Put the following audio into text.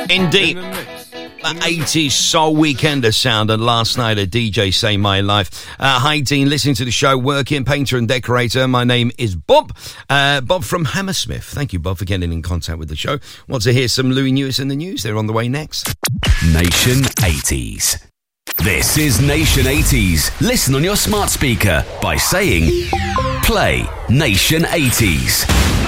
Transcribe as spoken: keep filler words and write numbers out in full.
Indeed. That eighties soul weekender sound, and last night a D J Say My Life. Uh, hi Dean, listening to the show, working, painter and decorator. My name is Bob. Uh, Bob from Hammersmith. Thank you, Bob, for getting in contact with the show. Want to hear some Louis News in the news? They're on the way next. Nation eighties. This is Nation eighties. Listen on your smart speaker by saying, play Nation eighties.